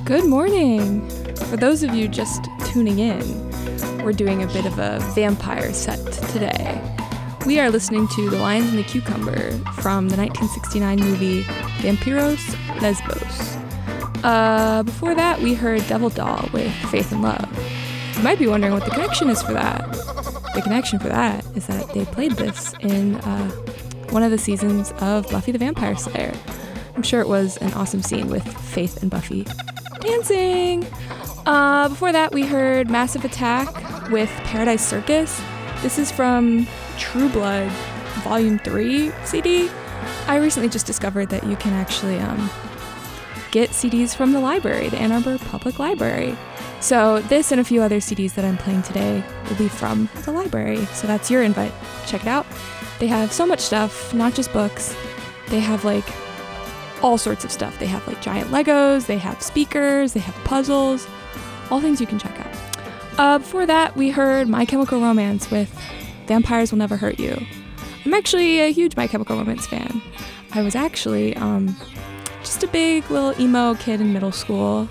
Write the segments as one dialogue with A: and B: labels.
A: Good morning! For those of you just tuning in, we're doing a bit of a vampire set today. We are listening to The Lions and the Cucumber from the 1969 movie Vampiros Lesbos. Before that, we heard Devil Doll with Faith and Love. You might be wondering what the connection is for that. The connection for that is that they played this in one of the seasons of Buffy the Vampire Slayer. I'm sure it was an awesome scene with Faith and Buffy dancing. Before that, we heard Massive Attack with Paradise Circus. This is from True Blood Volume 3 CD. I recently just discovered that you can actually get CDs from the library, the Ann Arbor Public Library. So this and a few other CDs that I'm playing today will be from the library. So that's your invite. Check it out. They have so much stuff, not just books. They have like all sorts of stuff. They have like giant Legos, they have speakers, they have puzzles, all things you can check out. Before that, we heard My Chemical Romance with Vampires Will Never Hurt You. I'm actually a huge My Chemical Romance fan. I was actually just a big little emo kid in middle school,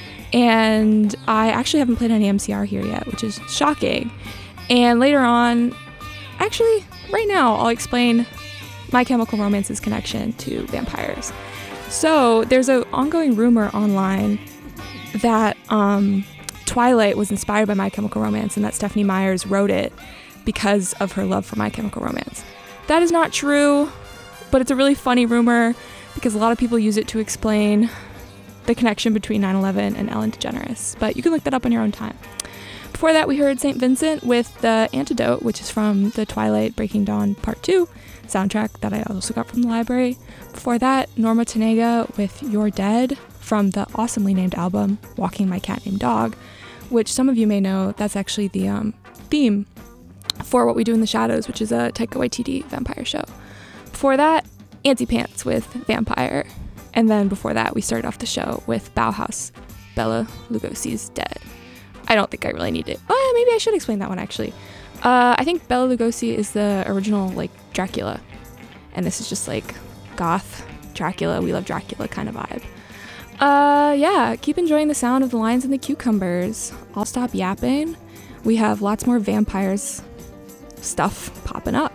A: and I actually haven't played any MCR here yet, which is shocking. And later on, actually right now, I'll explain My Chemical Romance's connection to vampires. So there's an ongoing rumor online that Twilight was inspired by My Chemical Romance and that Stephenie Meyers wrote it because of her love for My Chemical Romance. That is not true, but it's a really funny rumor because a lot of people use it to explain the connection between 9/11 and Ellen DeGeneres, but you can look that up on your own time. Before that, we heard St. Vincent with The Antidote, which is from the Twilight Breaking Dawn Part 2 soundtrack that I also got from the library. Before that, Norma Tanega with You're Dead from the awesomely named album Walking My Cat Named Dog, which some of you may know, that's actually the theme for What We Do in the Shadows, which is a Taika Waititi vampire show. Before that, Antsy Pants with Vampire. And then before that, we started off the show with Bauhaus, Bela Lugosi's Dead. I don't think I really need it. Oh, maybe I should explain that one, actually. I think Bela Lugosi is the original, like, Dracula. And this is just, like, goth Dracula, we love Dracula kind of vibe. Yeah, keep enjoying the sound of The Lions and the Cucumbers. I'll stop yapping. We have lots more vampires stuff popping up.